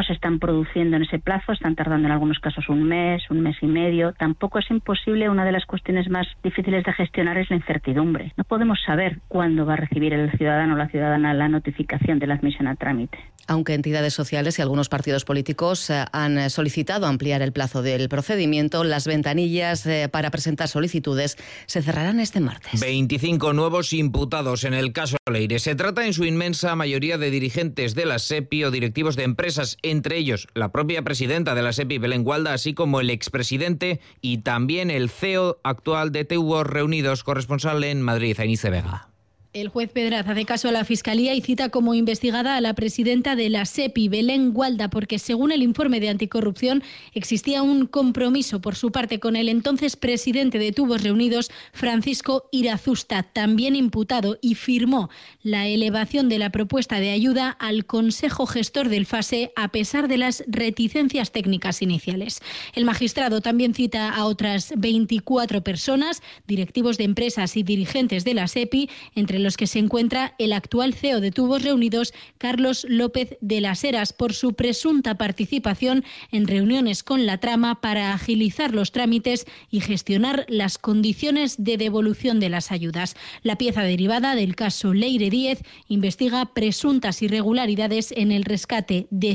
se están produciendo en ese plazo, están tardando en algunos casos un mes y medio. Tampoco es imposible, una de las cuestiones más difíciles de gestionar es la incertidumbre. No podemos saber cuándo va a recibir el ciudadano o la ciudadana la notificación de la admisión a trámite. Aunque entidades sociales y algunos partidos políticos han solicitado ampliar el plazo del procedimiento, las ventanillas para presentar solicitudes se cerrarán este martes. 25 nuevos imputados en el caso Leire. Se trata en su inmensa mayoría de dirigentes de la SEPI o directivos de empresas, entre ellos la propia presidenta de la SEPI, Belén Gualda, así como el expresidente y también el CEO actual de Tubos Reunidos, corresponsal en Madrid, Ainice Vega. El juez Pedraza hace caso a la Fiscalía y cita como investigada a la presidenta de la SEPI, Belén Gualda, porque según el informe de anticorrupción existía un compromiso por su parte con el entonces presidente de Tubos Reunidos, Francisco Irazusta, también imputado, y firmó la elevación de la propuesta de ayuda al Consejo Gestor del FASE a pesar de las reticencias técnicas iniciales. El magistrado también cita a otras 24 personas, directivos de empresas y dirigentes de la SEPI, entre los que se encuentra el actual CEO de Tubos Reunidos, Carlos López de las Heras, por su presunta participación en reuniones con la trama para agilizar los trámites y gestionar las condiciones de devolución de las ayudas. La pieza derivada del caso Leire Díez investiga presuntas irregularidades en el rescate de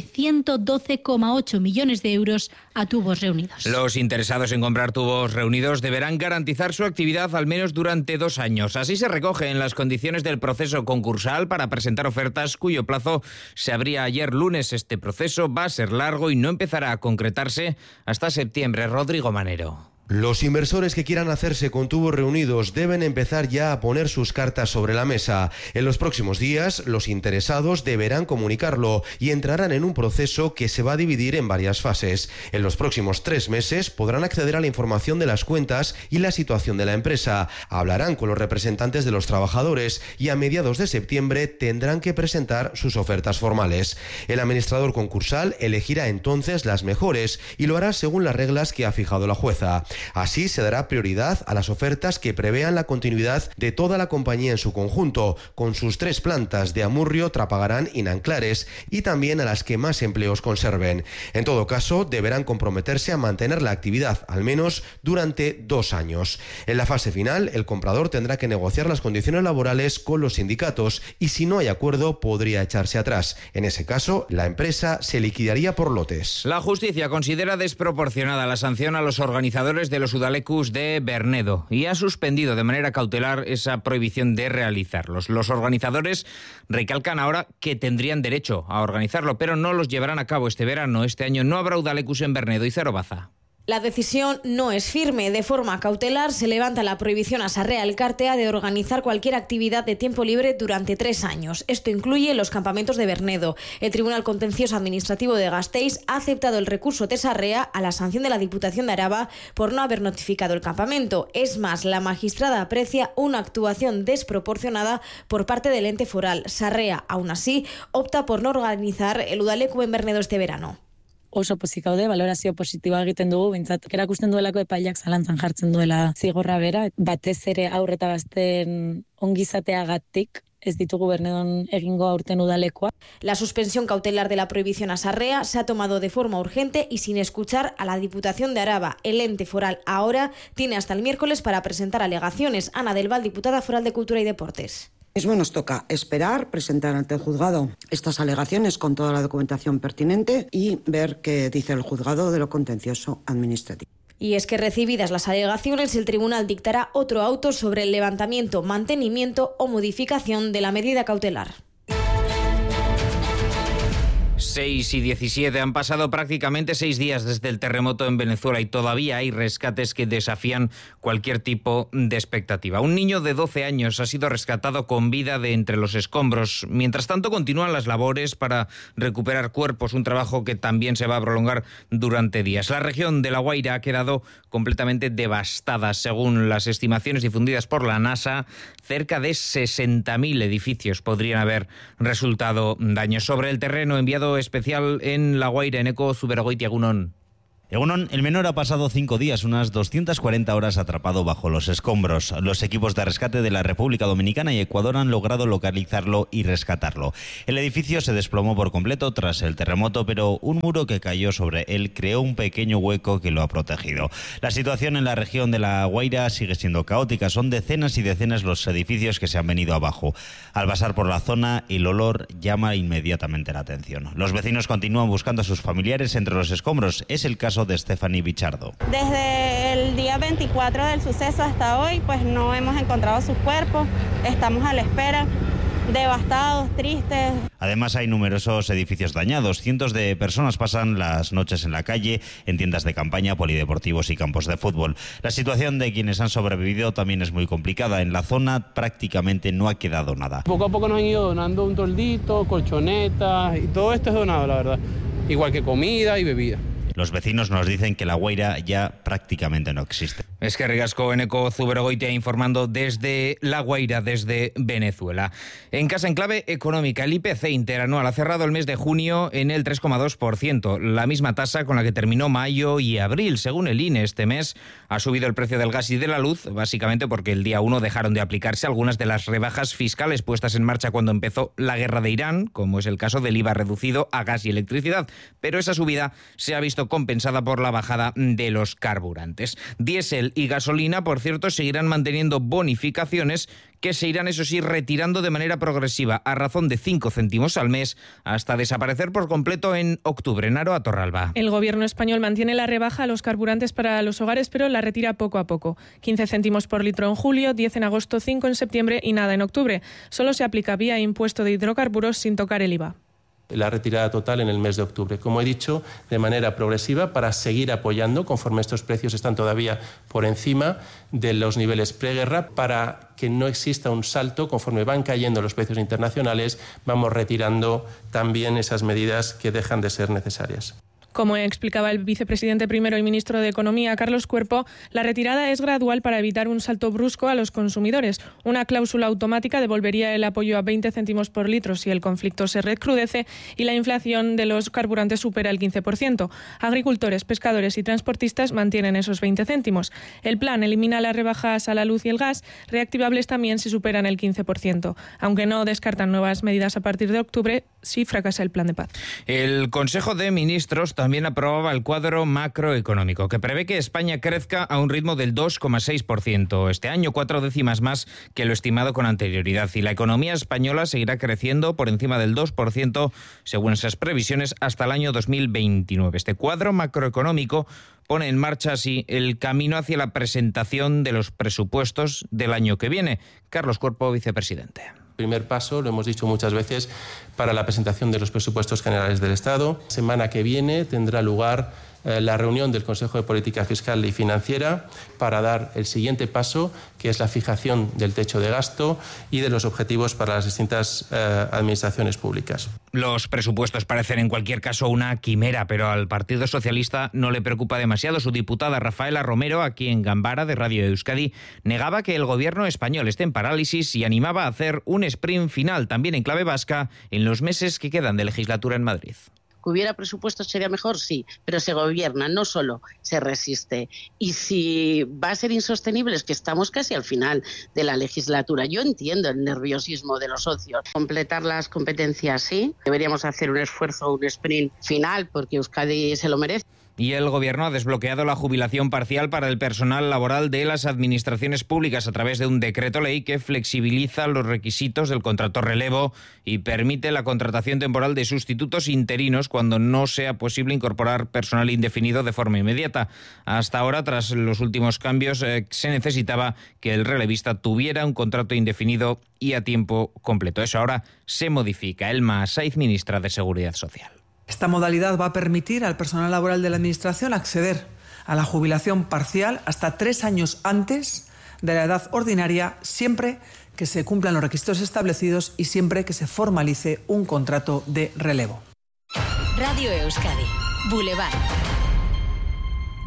112,8 millones de euros a Tubos Reunidos. Los interesados en comprar Tubos Reunidos deberán garantizar su actividad al menos durante 2 años. Así se recoge en las condiciones del proceso concursal para presentar ofertas, cuyo plazo se abría ayer lunes. Este proceso va a ser largo y no empezará a concretarse hasta septiembre. Rodrigo Manero. Los inversores que quieran hacerse con Tubos Reunidos deben empezar ya a poner sus cartas sobre la mesa. En los próximos días, los interesados deberán comunicarlo y entrarán en un proceso que se va a dividir en varias fases. En los próximos 3 meses podrán acceder a la información de las cuentas y la situación de la empresa. Hablarán con los representantes de los trabajadores y a mediados de septiembre tendrán que presentar sus ofertas formales. El administrador concursal elegirá entonces las mejores y lo hará según las reglas que ha fijado la jueza. Así se dará prioridad a las ofertas que prevean la continuidad de toda la compañía en su conjunto, con sus 3 plantas de Amurrio, Trapagarán y Nanclares, y también a las que más empleos conserven. En todo caso, deberán comprometerse a mantener la actividad, al menos durante 2 años. En la fase final, el comprador tendrá que negociar las condiciones laborales con los sindicatos y si no hay acuerdo, podría echarse atrás. En ese caso, la empresa se liquidaría por lotes. La justicia considera desproporcionada la sanción a los organizadores de los Udalecus de Bernedo y ha suspendido de manera cautelar esa prohibición de realizarlos. Los organizadores recalcan ahora que tendrían derecho a organizarlo, pero no los llevarán a cabo este verano. Este año no habrá Udalecus en Bernedo. y Baza. La decisión no es firme. De forma cautelar se levanta la prohibición a Sarrea Elkartea de organizar cualquier actividad de tiempo libre durante 3 años. Esto incluye los campamentos de Bernedo. El Tribunal Contencioso Administrativo de Gasteiz ha aceptado el recurso de Sarrea a la sanción de la Diputación de Araba por no haber notificado el campamento. Es más, la magistrada aprecia una actuación desproporcionada por parte del ente foral. Sarrea, aún así, opta por no organizar el Udaleku en Bernedo este verano. Oso pozik gaude, balorazio positiboa egiten dugu, behintzat erakusten duelako epaileak zalantzan jartzen duela zigorra bera, batez ere haur eta gazteen ongizateagatik ez ditugu Bernedon egingo aurten udalekoa. La suspensión cautelar de la prohibición a Sarrea se ha tomado de forma urgente y sin escuchar a la Diputación de Araba. El ente foral ahora tiene hasta el miércoles para presentar alegaciones. Ana del Val, diputada foral de Cultura y Deportes. Mismo nos toca esperar, presentar ante el juzgado estas alegaciones con toda la documentación pertinente y ver qué dice el juzgado de lo contencioso administrativo. Y es que recibidas las alegaciones, el tribunal dictará otro auto sobre el levantamiento, mantenimiento o modificación de la medida cautelar. 6 y 17. Han pasado prácticamente 6 días desde el terremoto en Venezuela y todavía hay rescates que desafían cualquier tipo de expectativa. Un niño de 12 años ha sido rescatado con vida de entre los escombros. Mientras tanto, continúan las labores para recuperar cuerpos, un trabajo que también se va a prolongar durante días. La región de La Guaira ha quedado completamente devastada. Según las estimaciones difundidas por la NASA, cerca de 60.000 edificios podrían haber resultado daños. Sobre el terreno, enviado especial en La Guaira, Eneco Zubergoitia, Egunon. Egunon, el menor ha pasado 5 días, unas 240 horas atrapado bajo los escombros. Los equipos de rescate de la República Dominicana y Ecuador han logrado localizarlo y rescatarlo. El edificio se desplomó por completo tras el terremoto, pero un muro que cayó sobre él creó un pequeño hueco que lo ha protegido. La situación en la región de La Guaira sigue siendo caótica. Son decenas y decenas los edificios que se han venido abajo. Al pasar por la zona, el olor llama inmediatamente la atención. Los vecinos continúan buscando a sus familiares entre los escombros. Es el caso de Stephanie Bichardo. Desde el día 24 del suceso hasta hoy, pues no hemos encontrado sus cuerpos, estamos a la espera, devastados, tristes. Además hay numerosos edificios dañados, cientos de personas pasan las noches en la calle, en tiendas de campaña, polideportivos y campos de fútbol. La situación de quienes han sobrevivido también es muy complicada. En la zona prácticamente no ha quedado nada. Poco a poco nos han ido donando un toldito, colchonetas y todo esto es donado, la verdad, igual que comida y bebida. Los vecinos nos dicen que La Guaira ya prácticamente no existe. Es que Rigasco Eneko Zuberogoitia informando desde La Guaira, desde Venezuela. En Casa en Clave Económica, el IPC interanual ha cerrado el mes de junio en el 3,2%, la misma tasa con la que terminó mayo y abril. Según el INE, este mes ha subido el precio del gas y de la luz, básicamente porque el día 1 dejaron de aplicarse algunas de las rebajas fiscales puestas en marcha cuando empezó la guerra de Irán, como es el caso del IVA reducido a gas y electricidad. Pero esa subida se ha visto compensada por la bajada de los carburantes. Diésel y gasolina, por cierto, seguirán manteniendo bonificaciones que se irán, eso sí, retirando de manera progresiva a razón de 5 céntimos al mes hasta desaparecer por completo en octubre. Naro Torralba. El gobierno español mantiene la rebaja a los carburantes para los hogares, pero la retira poco a poco. 15 céntimos por litro en julio, 10 en agosto, 5 en septiembre y nada en octubre. Solo se aplica vía impuesto de hidrocarburos sin tocar el IVA. La retirada total en el mes de octubre, como he dicho, de manera progresiva para seguir apoyando, conforme estos precios están todavía por encima de los niveles preguerra, para que no exista un salto. Conforme van cayendo los precios internacionales, vamos retirando también esas medidas que dejan de ser necesarias. Como explicaba el vicepresidente primero y ministro de Economía, Carlos Cuerpo, la retirada es gradual para evitar un salto brusco a los consumidores. Una cláusula automática devolvería el apoyo a 20 céntimos por litro si el conflicto se recrudece y la inflación de los carburantes supera el 15%. Agricultores, pescadores y transportistas mantienen esos 20 céntimos. El plan elimina las rebajas a la luz y el gas, reactivables también si superan el 15%. Aunque no descartan nuevas medidas a partir de octubre, si fracasa el plan de paz. El Consejo de Ministros también aprobaba el cuadro macroeconómico, que prevé que España crezca a un ritmo del 2,6% este año, 4 décimas más que lo estimado con anterioridad. Y la economía española seguirá creciendo por encima del 2%, según esas previsiones, hasta el año 2029. Este cuadro macroeconómico pone en marcha así el camino hacia la presentación de los presupuestos del año que viene. Carlos Cuerpo, vicepresidente. Primer paso, lo hemos dicho muchas veces, para la presentación de los presupuestos generales del Estado. Semana que viene tendrá lugar la reunión del Consejo de Política Fiscal y Financiera para dar el siguiente paso, que es la fijación del techo de gasto y de los objetivos para las distintas administraciones públicas. Los presupuestos parecen en cualquier caso una quimera, pero al Partido Socialista no le preocupa demasiado. Su diputada Rafaela Romero, aquí en Gambara, de Radio Euskadi, negaba que el gobierno español esté en parálisis y animaba a hacer un sprint final, también en clave vasca, en los meses que quedan de legislatura en Madrid. ¿Que hubiera presupuestos sería mejor? Sí, pero se gobierna, no solo se resiste. Y si va a ser insostenible, es que estamos casi al final de la legislatura. Yo entiendo el nerviosismo de los socios. Completar las competencias, sí. Deberíamos hacer un esfuerzo, un sprint final, porque Euskadi se lo merece. Y el Gobierno ha desbloqueado la jubilación parcial para el personal laboral de las administraciones públicas a través de un decreto ley que flexibiliza los requisitos del contrato relevo y permite la contratación temporal de sustitutos interinos cuando no sea posible incorporar personal indefinido de forma inmediata. Hasta ahora, tras los últimos cambios, se necesitaba que el relevista tuviera un contrato indefinido y a tiempo completo. Eso ahora se modifica. Elma Saiz, ministra de Seguridad Social. Esta modalidad va a permitir al personal laboral de la Administración acceder a la jubilación parcial hasta 3 años antes de la edad ordinaria, siempre que se cumplan los requisitos establecidos y siempre que se formalice un contrato de relevo. Radio Euskadi, Boulevard.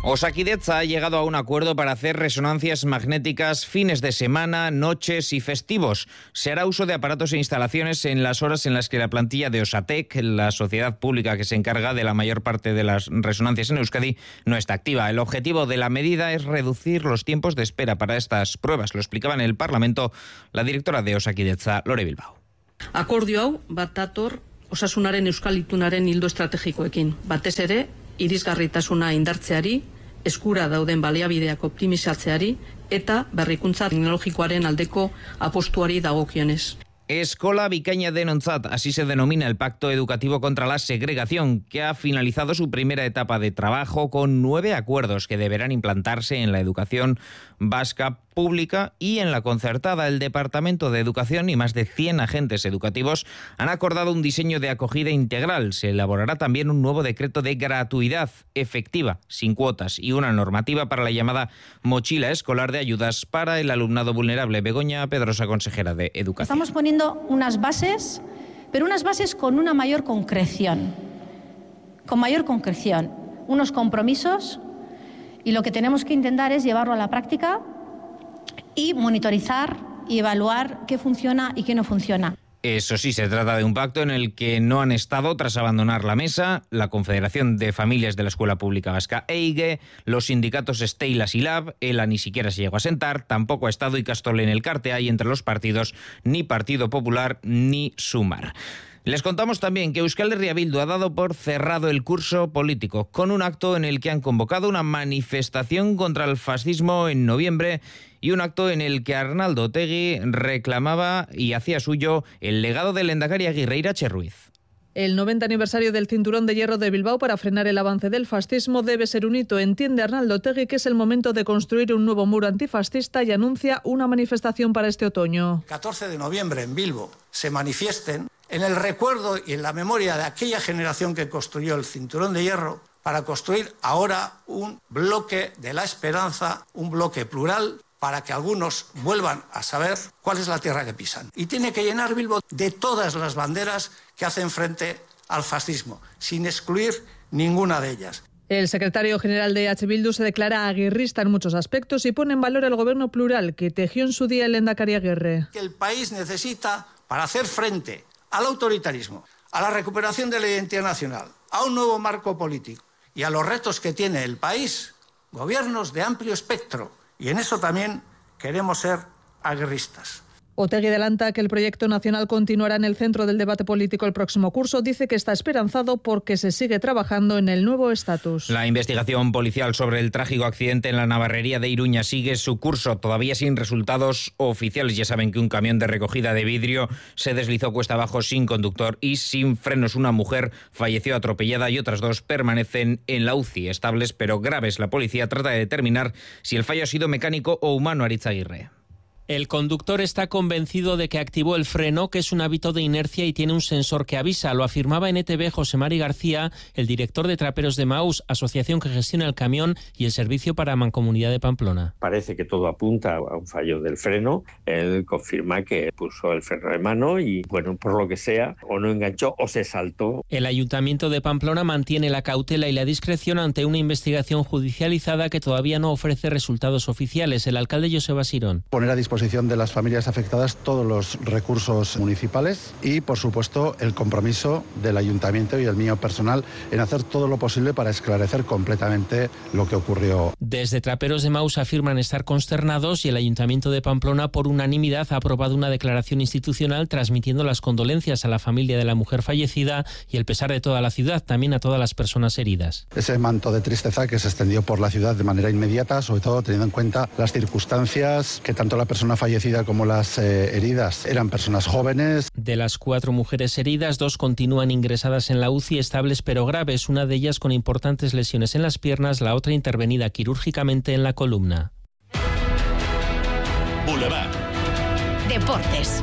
Osakidetza ha llegado a un acuerdo para hacer resonancias magnéticas fines de semana, noches y festivos. Se hará uso de aparatos e instalaciones en las horas en las que la plantilla de Osatec, la sociedad pública que se encarga de la mayor parte de las resonancias en Euskadi, no está activa. El objetivo de la medida es reducir los tiempos de espera para estas pruebas. Lo explicaba en el Parlamento la directora de Osakidetza, Lore Bilbao. Akordio hau bat dator osasunaren euskal itunaren ildo estrategikoekin. Batez ere, irisgarritasuna indartzeari, eskura dauden baliabideak optimizatzeari eta berrikuntza teknologikoaren aldeko apostuari dagokionez. Eskola bikaina denontzat, así se denomina el Pacto Educativo contra la Segregación, que ha finalizado su primera etapa de trabajo con 9 acuerdos que deberán implantarse en la educación vasca pública y en la concertada. El Departamento de Educación y más de 100 agentes educativos han acordado un diseño de acogida integral. Se elaborará también un nuevo decreto de gratuidad efectiva, sin cuotas, y una normativa para la llamada mochila escolar de ayudas para el alumnado vulnerable. Begoña Pedrosa, consejera de Educación. Estamos poniendo unas bases, pero unas bases con una mayor concreción, unos compromisos, y lo que tenemos que intentar es llevarlo a la práctica y monitorizar y evaluar qué funciona y qué no funciona. Eso sí, se trata de un pacto en el que no han estado, tras abandonar la mesa, la Confederación de Familias de la Escuela Pública Vasca EIGE, los sindicatos Steilas y Lab. ELA ni siquiera se llegó a sentar, tampoco ha estado Ikastole en el Cartea, y entre los partidos ni Partido Popular ni Sumar. Les contamos también que Euskal Herria Bildu ha dado por cerrado el curso político con un acto en el que han convocado una manifestación contra el fascismo en noviembre y un acto en el que Arnaldo Otegi reclamaba y hacía suyo el legado del lehendakari Aguirre. Irache Ruiz. El 90 aniversario del Cinturón de Hierro de Bilbao para frenar el avance del fascismo debe ser un hito. Entiende Arnaldo Otegi que es el momento de construir un nuevo muro antifascista y anuncia una manifestación para este otoño. 14 de noviembre en Bilbo se manifiesten en el recuerdo y en la memoria de aquella generación que construyó el Cinturón de Hierro para construir ahora un bloque de la esperanza, un bloque plural, para que algunos vuelvan a saber cuál es la tierra que pisan. Y tiene que llenar Bilbo de todas las banderas que hacen frente al fascismo, sin excluir ninguna de ellas. El secretario general de EH Bildu se declara aguirrista en muchos aspectos y pone en valor el gobierno plural que tejió en su día el lehendakari Aguirre. Que el país necesita para hacer frente al autoritarismo, a la recuperación de la identidad nacional, a un nuevo marco político y a los retos que tiene el país, gobiernos de amplio espectro. Y en eso también queremos ser aguerristas. Otegi adelanta que el proyecto nacional continuará en el centro del debate político el próximo curso. Dice que está esperanzado porque se sigue trabajando en el nuevo estatus. La investigación policial sobre el trágico accidente en la Navarrería de Iruña sigue su curso, todavía sin resultados oficiales. Ya saben que un camión de recogida de vidrio se deslizó cuesta abajo sin conductor y sin frenos. Una mujer falleció atropellada y otras 2 permanecen en la UCI, estables pero graves. La policía trata de determinar si el fallo ha sido mecánico o humano. Aritz Aguirre. El conductor está convencido de que activó el freno, que es un hábito de inercia y tiene un sensor que avisa. Lo afirmaba en ETV José Mari García, el director de Traperos de Maús, asociación que gestiona el camión y el servicio para Mancomunidad de Pamplona. Parece que todo apunta a un fallo del freno. Él confirma que puso el freno de mano y, bueno, por lo que sea, o no enganchó o se saltó. El Ayuntamiento de Pamplona mantiene la cautela y la discreción ante una investigación judicializada que todavía no ofrece resultados oficiales. El alcalde Joseba Sirón. Poner a disposición de las familias afectadas todos los recursos municipales y, por supuesto, el compromiso del Ayuntamiento y el mío personal en hacer todo lo posible para esclarecer completamente lo que ocurrió. Desde Traperos de Maús afirman estar consternados y el Ayuntamiento de Pamplona, por unanimidad, ha aprobado una declaración institucional transmitiendo las condolencias a la familia de la mujer fallecida y el pesar de toda la ciudad, también a todas las personas heridas. Ese manto de tristeza que se extendió por la ciudad de manera inmediata, sobre todo teniendo en cuenta las circunstancias, que tanto la persona fallecida como las heridas eran personas jóvenes. De las 4 mujeres heridas, 2 continúan ingresadas en la UCI, estables pero graves, una de ellas con importantes lesiones en las piernas, la otra intervenida quirúrgicamente en la columna. Boulevard. Deportes.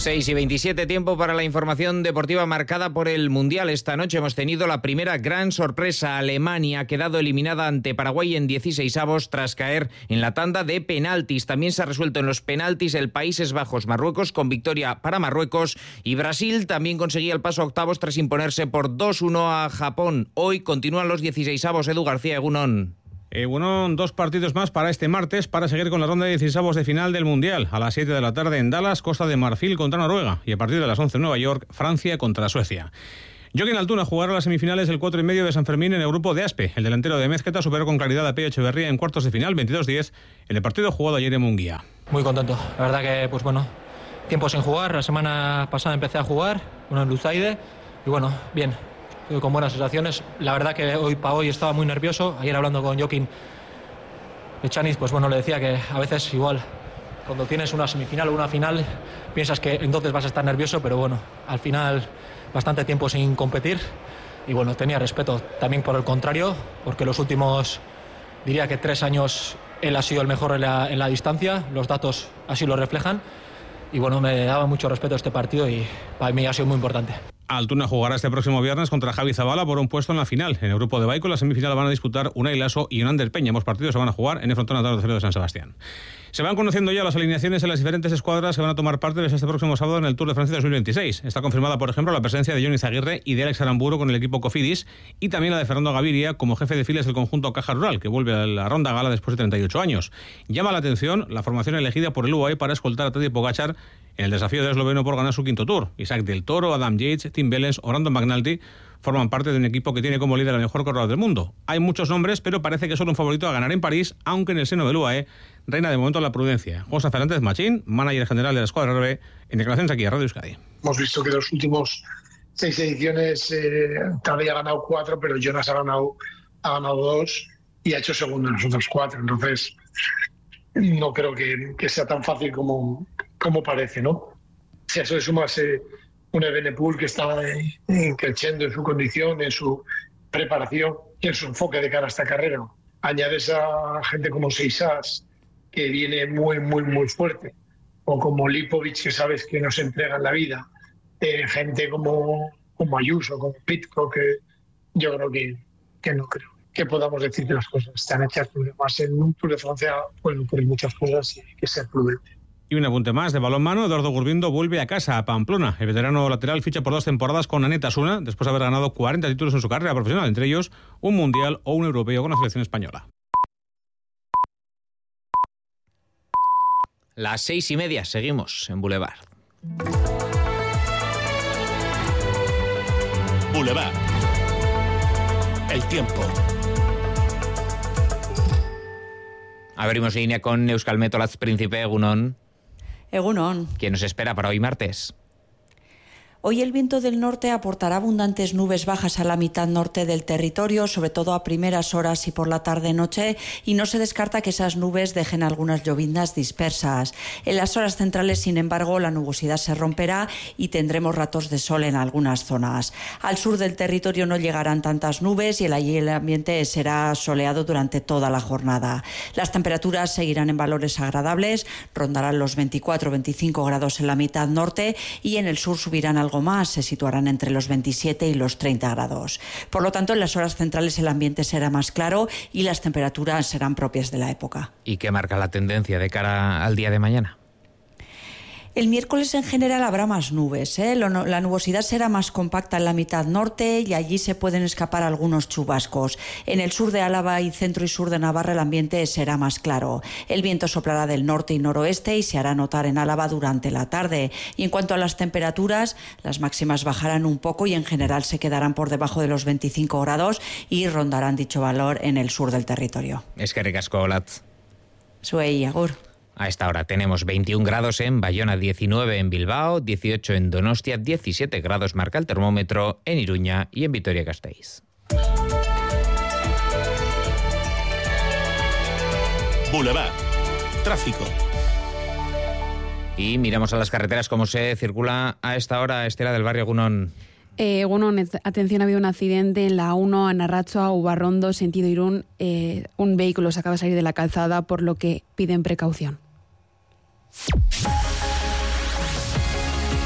6:27, tiempo para la información deportiva marcada por el Mundial. Esta noche hemos tenido la primera gran sorpresa. Alemania ha quedado eliminada ante Paraguay en 16avos tras caer en la tanda de penaltis. También se ha resuelto en los penaltis el Países Bajos-Marruecos con victoria para Marruecos, y Brasil también conseguía el paso a octavos tras imponerse por 2-1 a Japón. Hoy continúan los 16avos. Edu García, Egunon. Bueno, 2 partidos más para este martes para seguir con la ronda de 16avos de final del Mundial. A las 7 de la tarde en Dallas, Costa de Marfil contra Noruega, y a partir de las 11 en Nueva York, Francia contra Suecia. Joaquín Altuna jugará las semifinales del 4,5 de San Fermín en el grupo de Aspe. El delantero de Mezqueta superó con claridad a Pello Echeverría en cuartos de final, 22-10, en el partido jugado ayer en Munguía. Muy contento, la verdad que, tiempo sin jugar. La semana pasada empecé a jugar, en Luzaide, y bien. Con buenas sensaciones. La verdad que hoy estaba muy nervioso. Ayer hablando con Joaquín Echanis, le decía que a veces igual cuando tienes una semifinal o una final piensas que entonces vas a estar nervioso, pero al final bastante tiempo sin competir y tenía respeto también por el contrario, porque los últimos, diría que 3 años él ha sido el mejor en la distancia, los datos así lo reflejan y me daba mucho respeto a este partido y para mí ha sido muy importante. Altuna jugará este próximo viernes contra Javi Zabala por un puesto en la final. En el grupo de Baico, la semifinal van a disputar Unai Laso y Yonander Peña. Ambos partidos se van a jugar en el Frontón Atado de San Sebastián. Se van conociendo ya las alineaciones en las diferentes escuadras que van a tomar parte desde este próximo sábado en el Tour de Francia 2026. Está confirmada, por ejemplo, la presencia de Johnny Zaguirre y de Alex Aramburu con el equipo Cofidis, y también la de Fernando Gaviria como jefe de filas del conjunto Caja Rural, que vuelve a la ronda gala después de 38 años. Llama la atención la formación elegida por el UAE para escoltar a Tadej Pogačar en el desafío del esloveno por ganar su 5º Tour. Isaac del Toro, Adam Yates, Tim Wellens o Brandon McNulty forman parte de un equipo que tiene como líder al mejor corredor del mundo. Hay muchos nombres, pero parece que solo un favorito a ganar en París, aunque en el seno del UAE reina de momento la prudencia. José Fernández Machín, manager general de la escuadra RB, en declaraciones aquí a Radio Euskadi. Hemos visto que en los últimos 6 ediciones Tadej ha ganado 4, pero Jonas ha ganado 2 y ha hecho segundo en los otros 4. Entonces, no creo que sea tan fácil como parece, ¿no? Si a eso le sumas un Evenepoel que está creciendo en su condición, en su preparación y en su enfoque de cara a esta carrera. Añades a gente como Seisas, que viene muy, muy, muy fuerte, o como Lipovic, que sabes que nos entrega en la vida, gente como Ayuso, como Pitco, que yo creo que no creo que podamos decir que las cosas están hechas, porque además en un Tour de Francia pueden ocurrir muchas cosas y hay que ser prudente. Y un apunte más de balonmano: Eduardo Gurbindo vuelve a casa, a Pamplona. El veterano lateral ficha por 2 temporadas con Anet Asuna, después de haber ganado 40 títulos en su carrera profesional, entre ellos un mundial o un europeo con la selección española. Las 6:30, seguimos en Boulevard. Boulevard. El tiempo. Abrimos línea con Euskalmet Olatz Príncipe, Egunon. Egunon. ¿Quién nos espera para hoy martes? Hoy el viento del norte aportará abundantes nubes bajas a la mitad norte del territorio, sobre todo a primeras horas y por la tarde-noche, y no se descarta que esas nubes dejen algunas lloviznas dispersas. En las horas centrales, sin embargo, la nubosidad se romperá y tendremos ratos de sol en algunas zonas. Al sur del territorio no llegarán tantas nubes y allí el ambiente será soleado durante toda la jornada. Las temperaturas seguirán en valores agradables, rondarán los 24-25 grados en la mitad norte y en el sur subirán algo más, se situarán entre los 27 y los 30 grados. Por lo tanto, en las horas centrales el ambiente será más claro y las temperaturas serán propias de la época. ¿Y qué marca la tendencia de cara al día de mañana? El miércoles en general habrá más nubes, La nubosidad será más compacta en la mitad norte y allí se pueden escapar algunos chubascos. En el sur de Álava y centro y sur de Navarra el ambiente será más claro. El viento soplará del norte y noroeste y se hará notar en Álava durante la tarde. Y en cuanto a las temperaturas, las máximas bajarán un poco y en general se quedarán por debajo de los 25 grados y rondarán dicho valor en el sur del territorio. Eskerrik asko, Olatz. Zuei, agur. A esta hora tenemos 21 grados en Bayona, 19 en Bilbao, 18 en Donostia, 17 grados marca el termómetro en Iruña y en Vitoria-Gasteiz. Boulevard. Tráfico. Y miramos a las carreteras cómo se circula a esta hora. Estela del Barrio, Egunon. Atención, ha habido un accidente en la A1 a Narratxoa, Ubarrondo, sentido Irún. Un vehículo se acaba de salir de la calzada, por lo que piden precaución.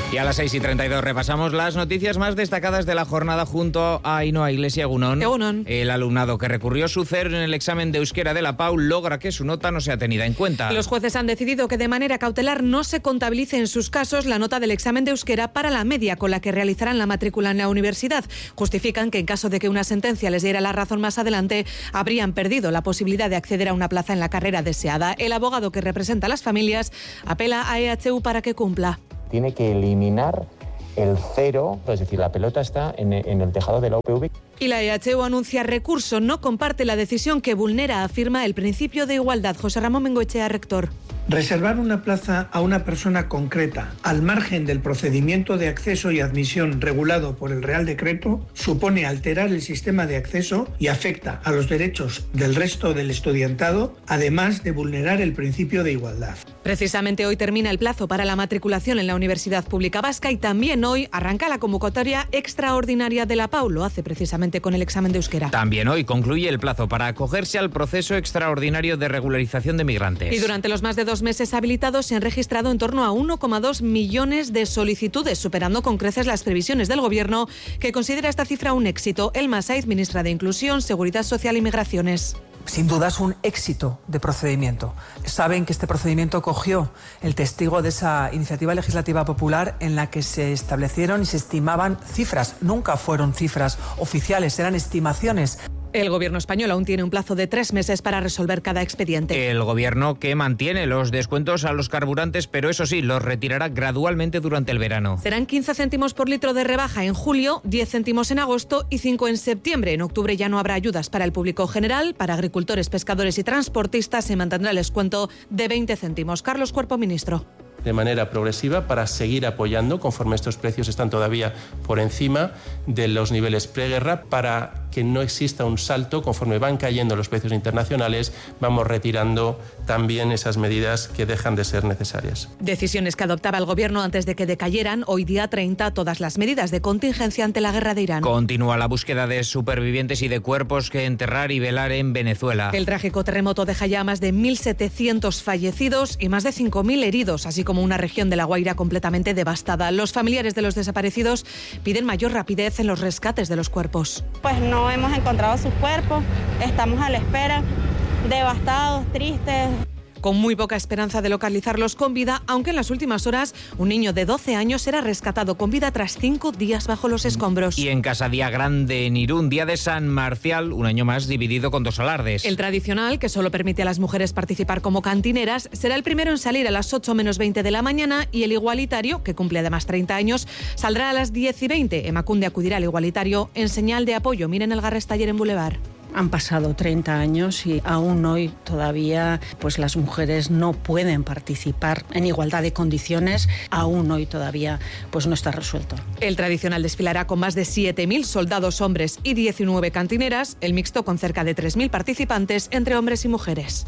Y a las 6:32 repasamos las noticias más destacadas de la jornada junto a Ainhoa Iglesia Egunon. Egunon. El alumnado que recurrió su cero en el examen de euskera de la PAU logra que su nota no sea tenida en cuenta. Los jueces han decidido que de manera cautelar no se contabilice en sus casos la nota del examen de euskera para la media con la que realizarán la matrícula en la universidad. Justifican que en caso de que una sentencia les diera la razón más adelante, habrían perdido la posibilidad de acceder a una plaza en la carrera deseada. El abogado que representa a las familias apela a EHU para que cumpla. Tiene que eliminar el cero, es decir, la pelota está en el tejado de la UPV. Y la EHU anuncia recurso, no comparte la decisión que vulnera, afirma, el principio de igualdad. José Ramón Bengoechea, rector. Reservar una plaza a una persona concreta al margen del procedimiento de acceso y admisión regulado por el Real Decreto supone alterar el sistema de acceso y afecta a los derechos del resto del estudiantado, además de vulnerar el principio de igualdad. Precisamente hoy termina el plazo para la matriculación en la Universidad Pública Vasca y también hoy arranca la convocatoria extraordinaria de la PAU. Lo hace precisamente con el examen de euskera. También hoy concluye el plazo para acogerse al proceso extraordinario de regularización de migrantes. Y durante los más de 2 meses habilitados se han registrado en torno a 1,2 millones de solicitudes, superando con creces las previsiones del Gobierno, que considera esta cifra un éxito. Elma Saiz, ministra de Inclusión, Seguridad Social y Migraciones. Sin duda es un éxito de procedimiento. Saben que este procedimiento cogió el testigo de esa iniciativa legislativa popular en la que se establecieron y se estimaban cifras. Nunca fueron cifras oficiales, eran estimaciones. El Gobierno español aún tiene un plazo de 3 meses para resolver cada expediente. El Gobierno que mantiene los descuentos a los carburantes, pero eso sí, los retirará gradualmente durante el verano. Serán 15 céntimos por litro de rebaja en julio, 10 céntimos en agosto y 5 en septiembre. En octubre ya no habrá ayudas para el público general. Para agricultores, pescadores y transportistas se mantendrá el descuento de 20 céntimos. Carlos Cuerpo, ministro. De manera progresiva para seguir apoyando, conforme estos precios están todavía por encima de los niveles preguerra, para que no exista un salto. Conforme van cayendo los precios internacionales, vamos retirando también esas medidas que dejan de ser necesarias. Decisiones que adoptaba el Gobierno antes de que decayeran hoy día 30 todas las medidas de contingencia ante la guerra de Irán. Continúa la búsqueda de supervivientes y de cuerpos que enterrar y velar en Venezuela. El trágico terremoto deja ya más de 1.700 fallecidos y más de 5.000 heridos, así como una región de La Guaira completamente devastada. Los familiares de los desaparecidos piden mayor rapidez en los rescates de los cuerpos. Pues no hemos encontrado sus cuerpos, estamos a la espera, devastados, tristes. Con muy poca esperanza de localizarlos con vida, aunque en las últimas horas un niño de 12 años era rescatado con vida tras 5 días bajo los escombros. Y en Casadía Grande, en Irún, día de San Marcial, un año más dividido con 2 alardes. El tradicional, que solo permite a las mujeres participar como cantineras, será el primero en salir a las 8 menos 20 de la mañana, y el igualitario, que cumple además 30 años, saldrá a las 10 y 20. Emacunde acudirá al igualitario en señal de apoyo. Miren el Garres Taller en Boulevard. Han pasado 30 años y aún hoy todavía pues las mujeres no pueden participar en igualdad de condiciones. Aún hoy todavía pues no está resuelto. El tradicional desfilará con más de 7.000 soldados hombres y 19 cantineras, el mixto con cerca de 3.000 participantes entre hombres y mujeres.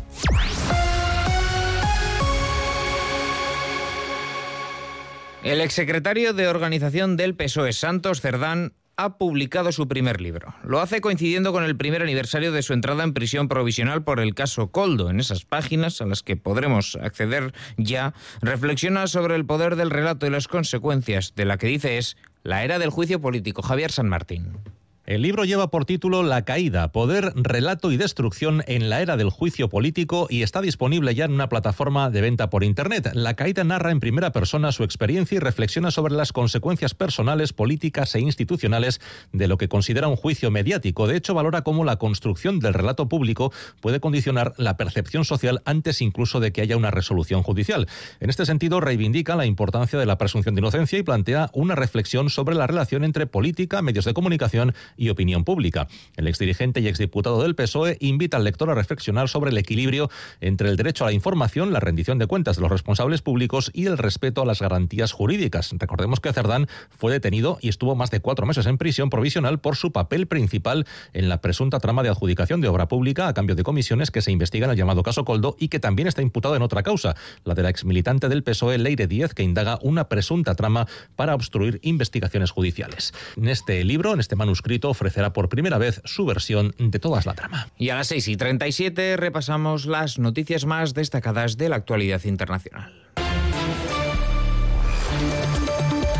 El exsecretario de Organización del PSOE, Santos Cerdán, ha publicado su primer libro. Lo hace coincidiendo con el primer aniversario de su entrada en prisión provisional por el caso Koldo. En esas páginas, a las que podremos acceder ya, reflexiona sobre el poder del relato y las consecuencias de la que dice es la era del juicio político. Javier San Martín. El libro lleva por título La caída, poder, relato y destrucción en la era del juicio político y está disponible ya en una plataforma de venta por Internet. La caída narra en primera persona su experiencia y reflexiona sobre las consecuencias personales, políticas e institucionales de lo que considera un juicio mediático. De hecho, valora cómo la construcción del relato público puede condicionar la percepción social antes incluso de que haya una resolución judicial. En este sentido, reivindica la importancia de la presunción de inocencia y plantea una reflexión sobre la relación entre política, medios de comunicación y opinión pública. El exdirigente y exdiputado del PSOE invita al lector a reflexionar sobre el equilibrio entre el derecho a la información, la rendición de cuentas de los responsables públicos y el respeto a las garantías jurídicas. Recordemos que Cerdán fue detenido y estuvo más de 4 meses en prisión provisional por su papel principal en la presunta trama de adjudicación de obra pública a cambio de comisiones que se investiga en el llamado caso Koldo y que también está imputado en otra causa, la de la exmilitante del PSOE Leire Díez, que indaga una presunta trama para obstruir investigaciones judiciales. En este libro, en este manuscrito, ofrecerá por primera vez su versión de toda la trama. Y a las 6:37 repasamos las noticias más destacadas de la actualidad internacional.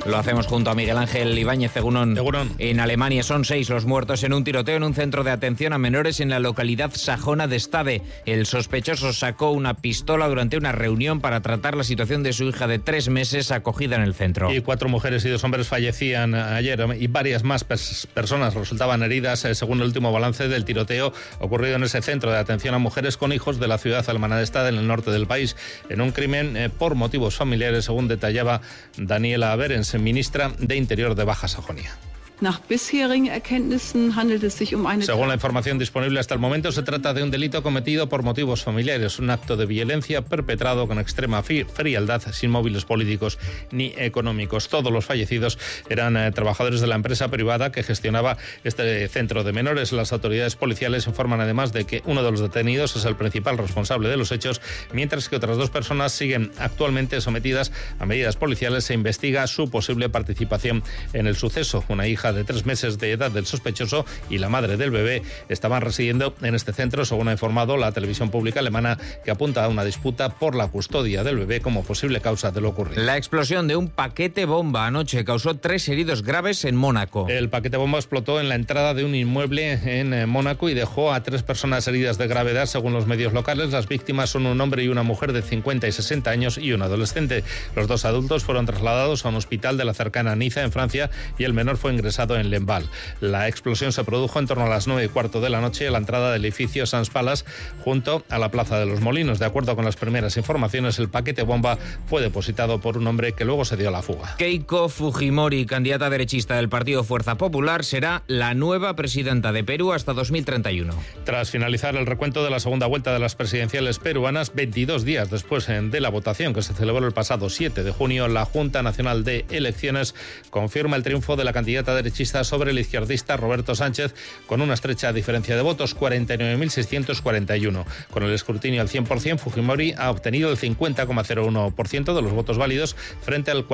Lo hacemos junto a Miguel Ángel Ibáñez Egunon. En Alemania son 6 los muertos en un tiroteo en un centro de atención a menores en la localidad sajona de Stade. El sospechoso sacó una pistola durante una reunión para tratar la situación de su hija de 3 meses acogida en el centro. Y 4 mujeres y 2 hombres fallecían ayer y varias más personas resultaban heridas según el último balance del tiroteo ocurrido en ese centro de atención a mujeres con hijos de la ciudad alemana de Stade, en el norte del país, en un crimen por motivos familiares, según detallaba Daniela Behrens, ministra de Interior de Baja Sajonia. Según la información disponible hasta el momento, se trata de un delito cometido por motivos familiares, un acto de violencia perpetrado con extrema frialdad, sin móviles políticos ni económicos. Todos los fallecidos eran trabajadores de la empresa privada que gestionaba este centro de menores. Las autoridades policiales informan además de que uno de los detenidos es el principal responsable de los hechos, mientras que otras 2 personas siguen actualmente sometidas a medidas policiales. Se investiga su posible participación en el suceso. Una hija de 3 meses de edad del sospechoso y la madre del bebé estaban residiendo en este centro, según ha informado la televisión pública alemana, que apunta a una disputa por la custodia del bebé como posible causa de lo ocurrido. La explosión de un paquete bomba anoche causó 3 heridos graves en Mónaco. El paquete bomba explotó en la entrada de un inmueble en Mónaco y dejó a 3 personas heridas de gravedad, según los medios locales. Las víctimas son un hombre y una mujer de 50 y 60 años y un adolescente. Los 2 adultos fueron trasladados a un hospital de la cercana Niza, en Francia, y el menor fue ingresado en Lemval. La explosión se produjo en torno a las 9:15 de la noche a la entrada del edificio Sans Palace, junto a la Plaza de los Molinos. De acuerdo con las primeras informaciones, el paquete bomba fue depositado por un hombre que luego se dio a la fuga. Keiko Fujimori, candidata derechista del partido Fuerza Popular, será la nueva presidenta de Perú hasta 2031. Tras finalizar el recuento de la segunda vuelta de las presidenciales peruanas, 22 días después de la votación que se celebró el pasado 7 de junio, la Junta Nacional de Elecciones confirma el triunfo de la candidata derechista sobre el izquierdista Roberto Sánchez, con una estrecha diferencia de votos, 49.641. Con el escrutinio al 100%, Fujimori ha obtenido el 50,01% de los votos válidos frente al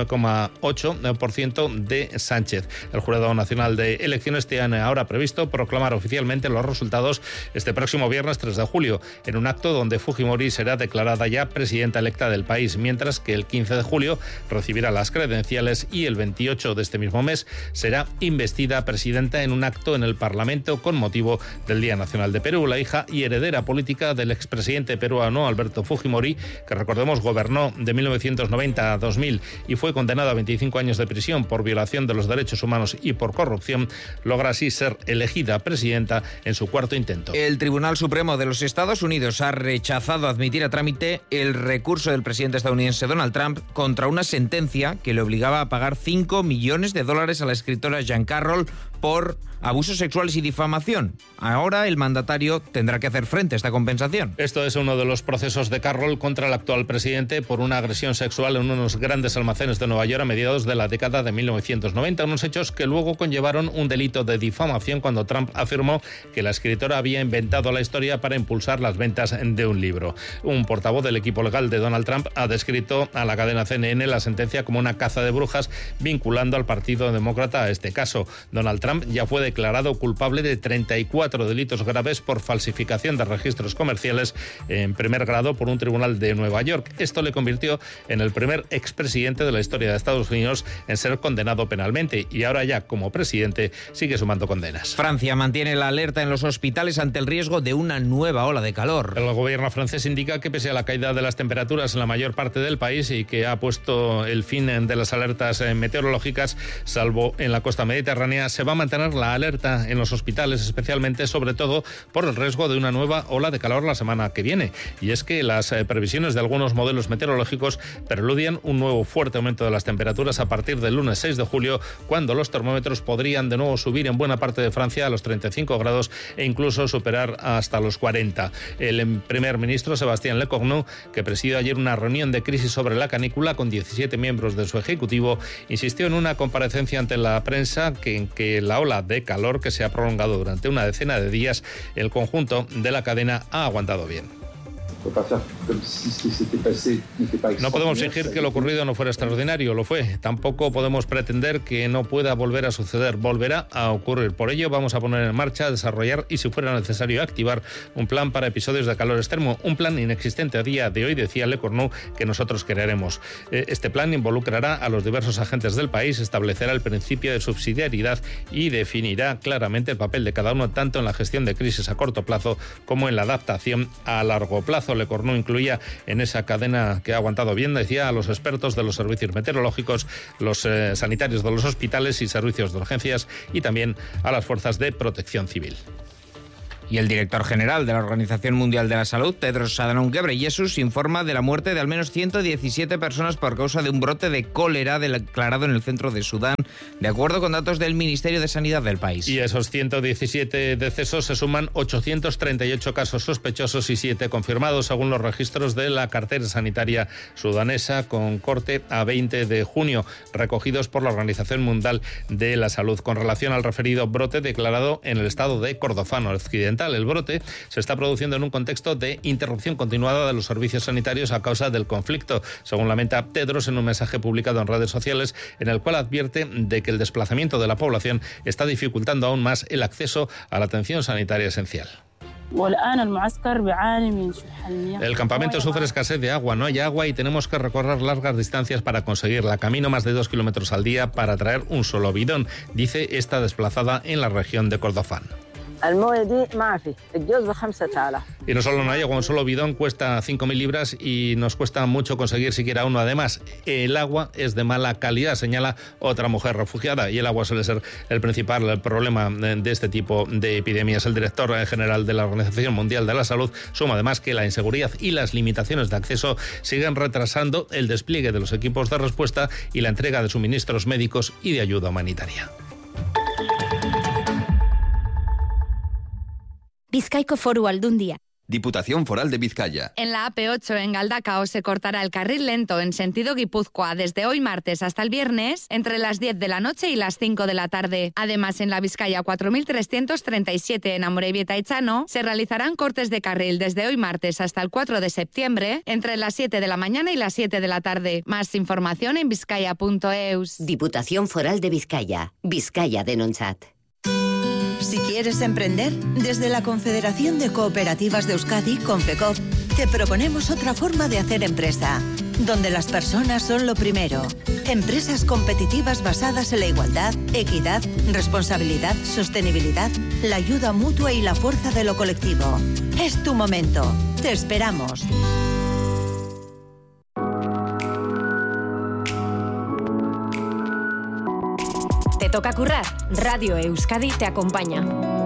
49,8% de Sánchez. El Jurado Nacional de Elecciones tiene ahora previsto proclamar oficialmente los resultados este próximo viernes 3 de julio, en un acto donde Fujimori será declarada ya presidenta electa del país, mientras que el 15 de julio recibirá las credenciales y el 28 de este mismo mes será investida presidenta en un acto en el Parlamento con motivo del Día Nacional de Perú. La hija y heredera política del expresidente peruano Alberto Fujimori, que recordemos gobernó de 1990 a 2000 y fue condenado a 25 años de prisión por violación de los derechos humanos y por corrupción, logra así ser elegida presidenta en su 4º intento. El Tribunal Supremo de los Estados Unidos ha rechazado admitir a trámite el recurso del presidente estadounidense Donald Trump contra una sentencia que le obligaba a pagar $5 millones a la escritora Jean Carroll por abusos sexuales y difamación. Ahora el mandatario tendrá que hacer frente a esta compensación. Esto es uno de los procesos de Carroll contra el actual presidente por una agresión sexual en unos grandes almacenes de Nueva York a mediados de la década de 1990, unos hechos que luego conllevaron un delito de difamación cuando Trump afirmó que la escritora había inventado la historia para impulsar las ventas de un libro. Un portavoz del equipo legal de Donald Trump ha descrito a la cadena CNN la sentencia como una caza de brujas, vinculando al Partido Demócrata a este caso. Donald Trump ya fue declarado culpable de 34 delitos graves por falsificación de registros comerciales en primer grado por un tribunal de Nueva York. Esto le convirtió en el primer expresidente de la historia de Estados Unidos en ser condenado penalmente y ahora ya como presidente sigue sumando condenas. Francia mantiene la alerta en los hospitales ante el riesgo de una nueva ola de calor. El gobierno francés indica que pese a la caída de las temperaturas en la mayor parte del país y que ha puesto el fin de las alertas meteorológicas, salvo en la costa mediterránea, se va a mantener la alerta en los hospitales, especialmente sobre todo por el riesgo de una nueva ola de calor la semana que viene. Y es que las previsiones de algunos modelos meteorológicos preludian un nuevo fuerte aumento de las temperaturas a partir del lunes 6 de julio, cuando los termómetros podrían de nuevo subir en buena parte de Francia a los 35 grados e incluso superar hasta los 40. El primer ministro Sébastien Lecornu, que presidió ayer una reunión de crisis sobre la canícula con 17 miembros de su ejecutivo, insistió en una comparecencia ante la prensa en que la ola de calor que se ha prolongado durante una decena de días, el conjunto de la cadena ha aguantado bien. No podemos fingir que lo ocurrido no fuera extraordinario, lo fue. Tampoco podemos pretender que no pueda volver a suceder, volverá a ocurrir. Por ello vamos a poner en marcha, desarrollar y si fuera necesario activar un plan para episodios de calor extremo, un plan inexistente a día de hoy, decía Le Cornu, que nosotros crearemos. Este plan involucrará a los diversos agentes del país, establecerá el principio de subsidiariedad y definirá claramente el papel de cada uno tanto en la gestión de crisis a corto plazo como en la adaptación a largo plazo. Le Cornu incluía en esa cadena que ha aguantado bien, decía, a los expertos de los servicios meteorológicos, los sanitarios de los hospitales y servicios de urgencias y también a las fuerzas de protección civil. Y el director general de la Organización Mundial de la Salud, Tedros Adhanom Ghebreyesus, informa de la muerte de al menos 117 personas por causa de un brote de cólera declarado en el centro de Sudán, de acuerdo con datos del Ministerio de Sanidad del país. Y a esos 117 decesos se suman 838 casos sospechosos y 7 confirmados, según los registros de la cartera sanitaria sudanesa, con corte a 20 de junio, recogidos por la Organización Mundial de la Salud, con relación al referido brote declarado en el estado de Kordofán occidental. El brote se está produciendo en un contexto de interrupción continuada de los servicios sanitarios a causa del conflicto, según lamenta Tedros en un mensaje publicado en redes sociales, en el cual advierte de que el desplazamiento de la población está dificultando aún más el acceso a la atención sanitaria esencial. El campamento sufre escasez de agua, no hay agua y tenemos que recorrer largas distancias para conseguirla. Camino más de 2 kilómetros al día para traer un solo bidón, dice esta desplazada en la región de Kordofán. Y no solo no hay agua, un solo bidón cuesta 5.000 libras y nos cuesta mucho conseguir siquiera uno. Además, el agua es de mala calidad, señala otra mujer refugiada, y el agua suele ser el principal problema de este tipo de epidemias. El director general de la Organización Mundial de la Salud suma además que la inseguridad y las limitaciones de acceso siguen retrasando el despliegue de los equipos de respuesta y la entrega de suministros médicos y de ayuda humanitaria. Bizkaiko Foru Aldundia. Diputación Foral de Vizcaya. En la AP8 en Galdakao se cortará el carril lento en sentido Guipúzcoa desde hoy martes hasta el viernes entre las 10 de la noche y las 5 de la tarde. Además, en la Vizcaya 4337 en Amorebieta y Chano se realizarán cortes de carril desde hoy martes hasta el 4 de septiembre entre las 7 de la mañana y las 7 de la tarde. Más información en vizcaya.eus. Diputación Foral de Vizcaya. Vizcaya Denontzat. Si quieres emprender, desde la Confederación de Cooperativas de Euskadi, Confecop, te proponemos otra forma de hacer empresa, donde las personas son lo primero. Empresas competitivas basadas en la igualdad, equidad, responsabilidad, sostenibilidad, la ayuda mutua y la fuerza de lo colectivo. Es tu momento. Te esperamos. Te toca currar. Radio Euskadi te acompaña.